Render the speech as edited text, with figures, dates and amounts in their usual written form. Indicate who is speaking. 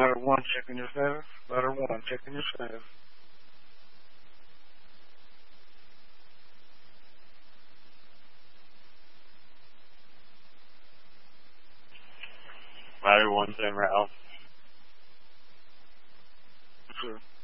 Speaker 1: Ladder 1, checking your status. Ladder 1, checking your status.
Speaker 2: Ladder 1's en route.
Speaker 1: Sure.